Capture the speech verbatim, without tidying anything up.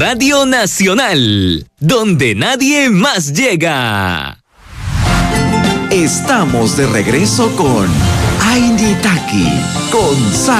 Radio Nacional, donde nadie más llega. Estamos de regreso con Ainitaki, con Sara.